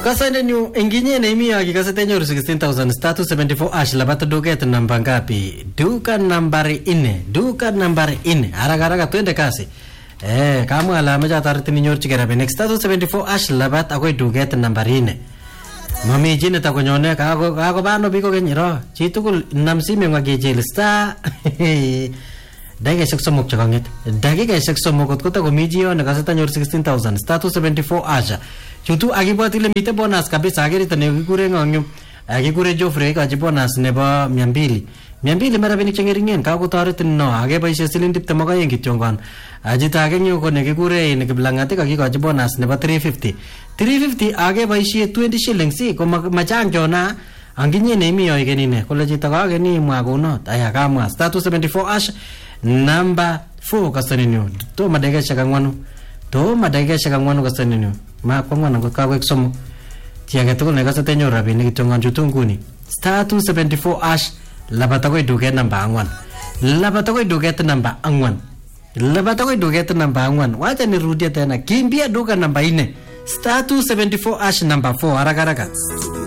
Kasane nyu enginye na imi akikasete nyoru 16,000 status 74 ash labata duket namba ngapi? Duka nambari 4. Haraka twende kasi. Kamu alama ja tariti nyoru chikera next status 74 ash labata akoi duket nambari 4. Mami jine ta konyone kako bano biko kenyiro. Chitukul namsime ngakijil star. Daga somok chakangit. Daga somok kota komijio nakaseta nyoru 16,000 status 74 ash. Chutu agibot ile mite bonus kabisa agirita ne gikure ngongyo agikure Joffrey ka bonus nebo 200 marabinik chengeringen ka kotoretin no age boisie siling 20 kityongon ajita age nyo ko ne gikure ne kiblangate ka kikochi bonus nebo 350 age boisie 20 shillings ko machang jona anginye ne mi yoy genine kole chito ka geni mwa kunot aya kamwa status 74 ash number 4 kasaninyo to madege shakangwanu kasaninyo ma kwangwana kwa somo tiage to ne kasate nyo rabini kitongan jutunguni status 74 ash labata ko duket namba 4 wacha nirudie tena kimbia duka namba 4 status 74 ash namba 4 haraka